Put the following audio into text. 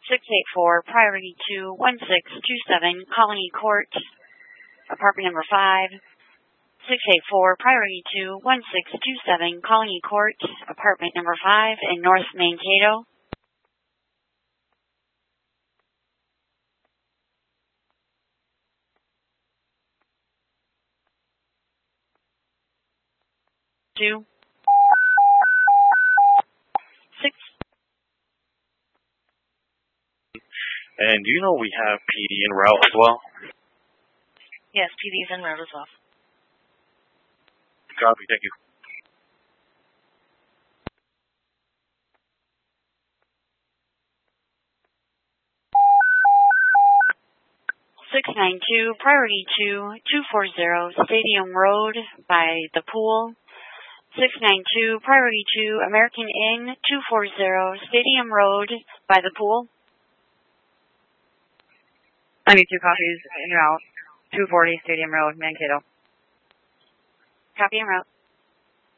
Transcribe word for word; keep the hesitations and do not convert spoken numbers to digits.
six eight four, priority two, one six two seven, Colony Court, apartment number five. six eight four, priority two, one six two seven, Colony Court, apartment number five in North Mankato. Two. Six. And do you know we have P D en route as well? Yes, P D is en route as well. Copy, thank you. six nine two, priority two, two four zero, Stadium Road by the pool. six nine two, priority two, American Inn, two four zero, Stadium Road by the pool. ninety-two copies en route, two forty Stadium Road, Mankato. Copy en route.